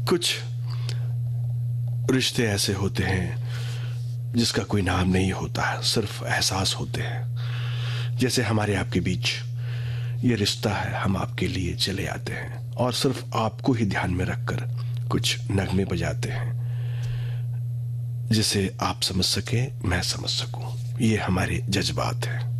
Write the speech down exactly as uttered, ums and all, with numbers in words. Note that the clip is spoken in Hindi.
कुछ रिश्ते ऐसे होते हैं जिसका कोई नाम नहीं होता है, सिर्फ एहसास होते हैं। जैसे हमारे आपके बीच ये रिश्ता है, हम आपके लिए चले आते हैं और सिर्फ आपको ही ध्यान में रखकर कुछ नगमे बजाते हैं, जिसे आप समझ सके, मैं समझ सकूं। ये हमारे जज्बात हैं।